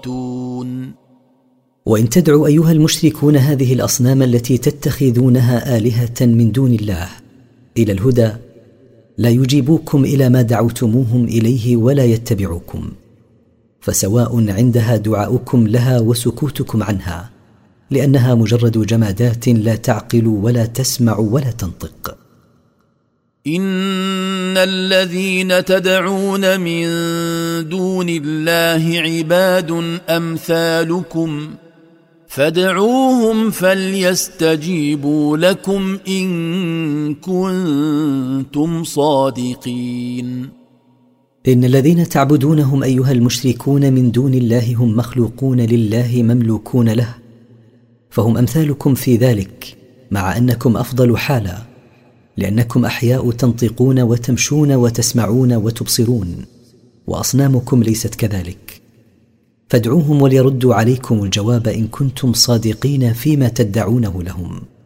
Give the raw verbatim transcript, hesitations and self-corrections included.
وإن تدعوا أيها المشركون هذه الأصنام التي تتخذونها آلهة من دون الله إلى الهدى لا يجيبوكم إلى ما دعوتموهم إليه ولا يتبعوكم، فسواء عندها دعاؤكم لها وسكوتكم عنها، لأنها مجرد جمادات لا تعقل ولا تسمع ولا تنطق. إن الذين تدعون من دون الله عباد أمثالكم فادعوهم فليستجيبوا لكم إن كنتم صادقين. إن الذين تعبدونهم أيها المشركون من دون الله هم مخلوقون لله مملوكون له، فهم أمثالكم في ذلك، مع أنكم أفضل حالا، لأنكم أحياء تنطقون وتمشون وتسمعون وتبصرون، وأصنامكم ليست كذلك. فادعوهم وليردوا عليكم الجواب إن كنتم صادقين فيما تدعونه لهم.